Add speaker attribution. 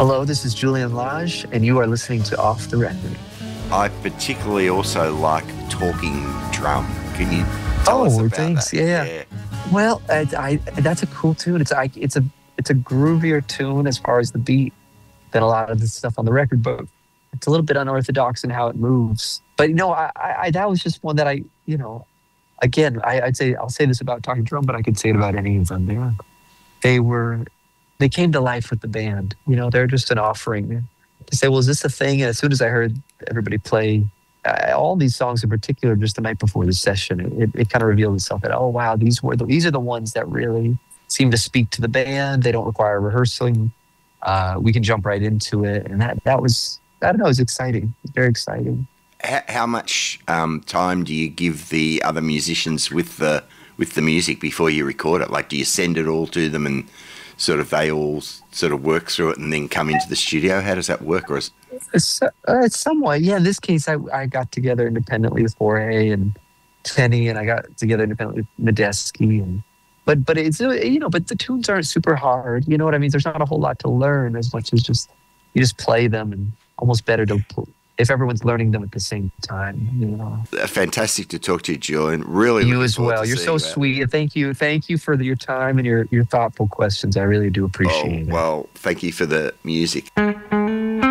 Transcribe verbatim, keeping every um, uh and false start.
Speaker 1: Hello, this is Julian Lage, and you are listening to Off the Record.
Speaker 2: I particularly also like Talking Drum. Can you tell
Speaker 1: oh,
Speaker 2: us about
Speaker 1: thanks.
Speaker 2: that?
Speaker 1: Yeah. yeah. Well, I, I, that's a cool tune. It's I, it's a it's a groovier tune as far as the beat than a lot of the stuff on the record, but it's a little bit unorthodox in how it moves. But you know, I, I that was just one that I, you know, again, I, I'd say I'll say this about Talking Drum, but I could say it about any of them. They were, they were, they came to life with the band. You know, they're just an offering. To say, well, is this a thing? And as soon as I heard everybody play uh, all these songs in particular, just the night before the session, it, it kind of revealed itself that, oh wow, these were the, these are the ones that really seem to speak to the band. They don't require rehearsing. Uh, we can jump right into it, and that that was I don't know, it was exciting. It was very exciting.
Speaker 2: How, how much um, time do you give the other musicians with the with the music before you record it? Like, do you send it all to them and sort of they all sort of work through it and then come into the studio? How does that work? Or is
Speaker 1: it's, uh, it's somewhat, yeah. In this case, I I got together independently with Jorge and Kenny, and I got together independently with Medeski, and but but it's you know, but the tunes aren't super hard. You know what I mean? There's not a whole lot to learn as much as just you just play them, and almost better to if everyone's learning them at the same time. You know.
Speaker 2: Fantastic to talk to you, Julian. Really,
Speaker 1: you as well. You're so sweet. Thank you, thank you for the, your time and your your thoughtful questions. I really do appreciate
Speaker 2: oh,
Speaker 1: it.
Speaker 2: Well, thank you for the music.